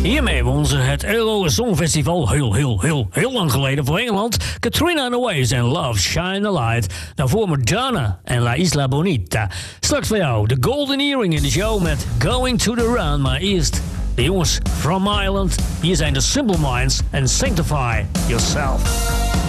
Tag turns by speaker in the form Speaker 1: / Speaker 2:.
Speaker 1: Hiermee won ze het Euro Songfestival heel lang geleden voor Engeland. Katrina and the Waves en Love Shine a Light. Daarvoor Madonna en La Isla Bonita. Straks voor jou de Golden Earring in de show met Going to the Run. Maar eerst de jongens from Ireland. Hier zijn de Simple Minds en Sanctify Yourself.